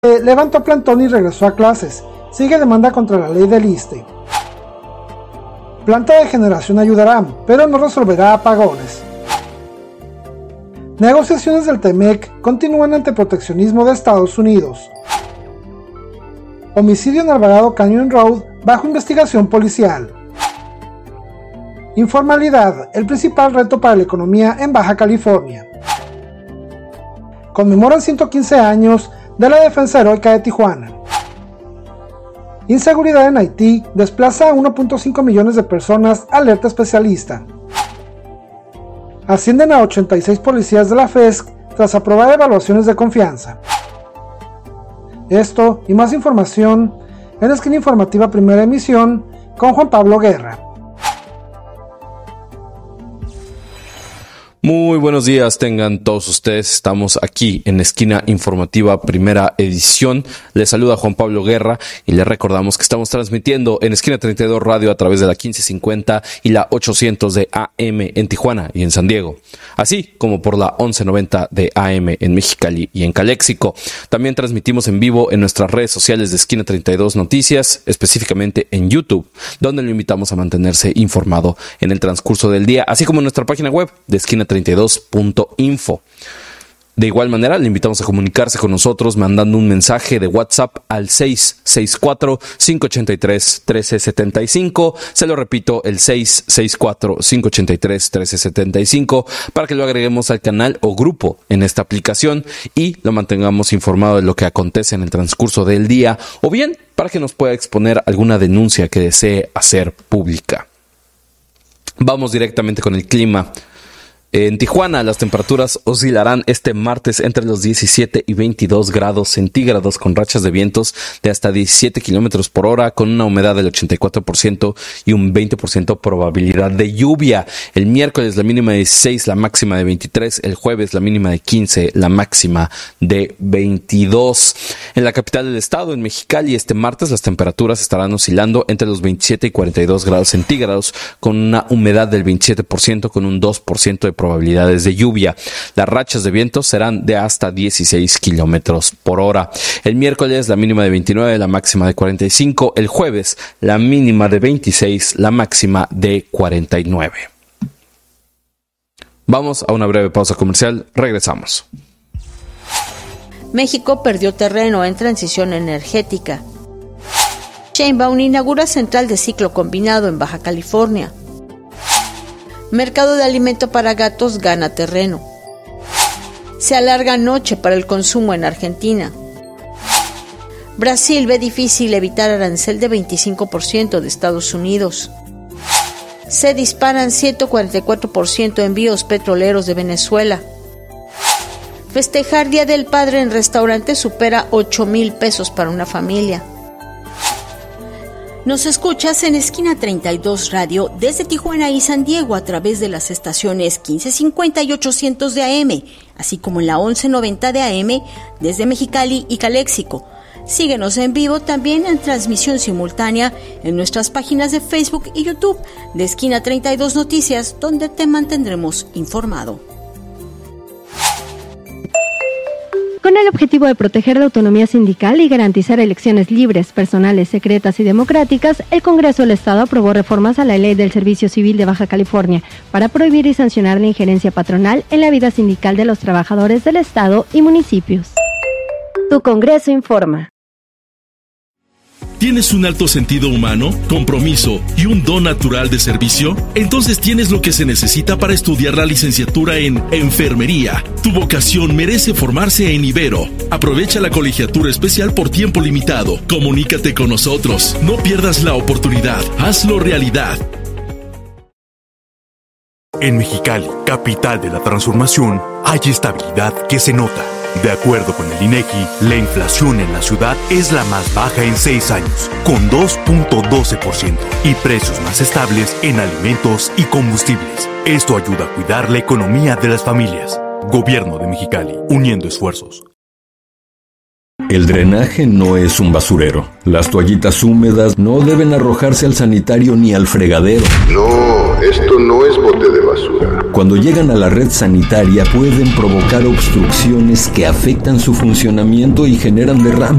Levantó plantón y regresó a clases. Sigue demanda contra la ley del ISSSTE. Planta de generación ayudará, pero no resolverá apagones. Negociaciones del TEMEC continúan ante proteccionismo de Estados Unidos. Homicidio en Alvarado Canyon Road bajo investigación policial. Informalidad, el principal reto para la economía en Baja California. Conmemoran 115 años de la defensa heroica de Tijuana. Inseguridad en Haití desplaza a 1.5 millones de personas, alerta especialista. Ascienden a 86 policías de la FESC tras aprobar evaluaciones de confianza. Esto y más información en Esquina Informativa Primera Emisión con Juan Pablo Guerra. Muy buenos días tengan todos ustedes, estamos aquí en Esquina Informativa Primera Edición. Les saluda Juan Pablo Guerra y les recordamos que estamos transmitiendo en Esquina 32 Radio a través de la 1550 y la 800 de AM en Tijuana y en San Diego, así como por la 1190 de AM en Mexicali y en Caléxico. También transmitimos en vivo en nuestras redes sociales de Esquina 32 Noticias, específicamente en YouTube, donde lo invitamos a mantenerse informado en el transcurso del día, así como en nuestra página web de esquina32.info. De igual manera, le invitamos a comunicarse con nosotros mandando un mensaje de WhatsApp al 664-583-1375. Se lo repito, el 664-583-1375 para que lo agreguemos al canal o grupo en esta aplicación y lo mantengamos informado de lo que acontece en el transcurso del día, o bien para que nos pueda exponer alguna denuncia que desee hacer pública. Vamos directamente con el clima. En Tijuana, las temperaturas oscilarán este martes entre los 17 y 22 grados centígrados con rachas de vientos de hasta 17 kilómetros por hora, con una humedad del 84% y un 20% probabilidad de lluvia. El miércoles la mínima de 16, la máxima de 23. El jueves la mínima de 15, la máxima de 22. En la capital del estado, en Mexicali, este martes las temperaturas estarán oscilando entre los 27 y 42 grados centígrados con una humedad del 27% con un 2% de probabilidades de lluvia. Las rachas de viento serán de hasta 16 kilómetros por hora. El miércoles la mínima de 29, la máxima de 45. El jueves la mínima de 26, la máxima de 49. Vamos a una breve pausa comercial. Regresamos. México perdió terreno en transición energética. Sheinbaum inaugura central de ciclo combinado en Baja California. Mercado de alimento para gatos gana terreno. Se alarga noche para el consumo en Argentina. Brasil ve difícil evitar arancel de 25% de Estados Unidos. Se disparan 144% envíos petroleros de Venezuela. Festejar Día del Padre en restaurante supera 8,000 pesos para una familia. Nos escuchas en Esquina 32 Radio desde Tijuana y San Diego a través de las estaciones 1550 y 800 de AM, así como en la 1190 de AM desde Mexicali y Caléxico. Síguenos en vivo también en transmisión simultánea en nuestras páginas de Facebook y YouTube de Esquina 32 Noticias, donde te mantendremos informado. Con el objetivo de proteger la autonomía sindical y garantizar elecciones libres, personales, secretas y democráticas, el Congreso del Estado aprobó reformas a la Ley del Servicio Civil de Baja California para prohibir y sancionar la injerencia patronal en la vida sindical de los trabajadores del Estado y municipios. Tu Congreso informa. ¿Tienes un alto sentido humano, compromiso y un don natural de servicio? Entonces tienes lo que se necesita para estudiar la licenciatura en Enfermería. Tu vocación merece formarse en Ibero. Aprovecha la colegiatura especial por tiempo limitado. Comunícate con nosotros. No pierdas la oportunidad. Hazlo realidad. En Mexicali, capital de la transformación, hay estabilidad que se nota. De acuerdo con el INEGI, la inflación en la ciudad es la más baja en 6 años, con 2.12%, y precios más estables en alimentos y combustibles. Esto ayuda a cuidar la economía de las familias. Gobierno de Mexicali, uniendo esfuerzos. El drenaje no es un basurero. Las toallitas húmedas no deben arrojarse al sanitario ni al fregadero. No, esto no es bote de basura. Cuando llegan a la red sanitaria pueden provocar obstrucciones que afectan su funcionamiento y generan derrames.